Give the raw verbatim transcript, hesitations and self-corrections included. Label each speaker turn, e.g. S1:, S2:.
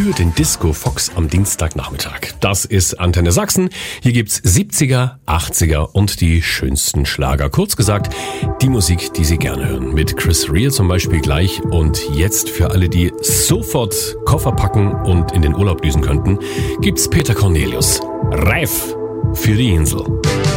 S1: für den Disco Fox am Dienstagnachmittag. Das ist Antenne Sachsen. Hier gibt's siebziger, achtziger und die schönsten Schlager. Kurz gesagt, die Musik, die Sie gerne hören. Mit Chris Rea zum Beispiel gleich. Und jetzt für alle, die sofort Koffer packen und in den Urlaub düsen könnten, gibt's Peter Cornelius. Reif für die Insel.